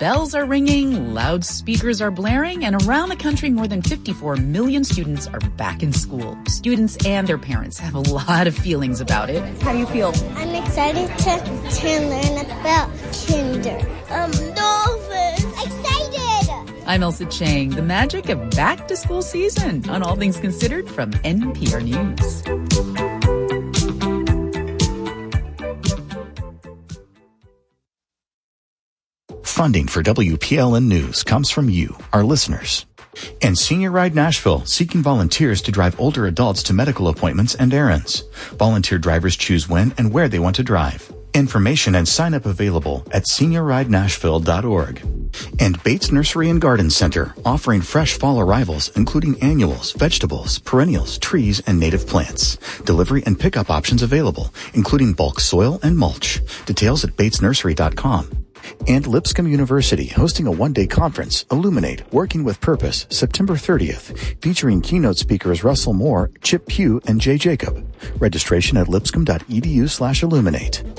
Bells are ringing, loudspeakers are blaring, and around the country, more than 54 million students are back in school. Students and their parents have a lot of feelings about it. How do you feel? I'm excited to learn about kinder. Dolphins! Excited! I'm Elsa Chang. The magic of back-to-school season on All Things Considered from NPR News. Funding for WPLN News comes from you, our listeners. And Senior Ride Nashville, seeking volunteers to drive older adults to medical appointments and errands. Volunteer drivers choose when and where they want to drive. Information and sign-up available at seniorridenashville.org. And Bates Nursery and Garden Center, offering fresh fall arrivals, including annuals, vegetables, perennials, trees, and native plants. Delivery and pickup options available, including bulk soil and mulch. Details at batesnursery.com. And Lipscomb University hosting a one-day conference, Illuminate, Working with Purpose, September 30th, featuring keynote speakers Russell Moore, Chip Pugh, and Jay Jacob. Registration at lipscomb.edu/illuminate.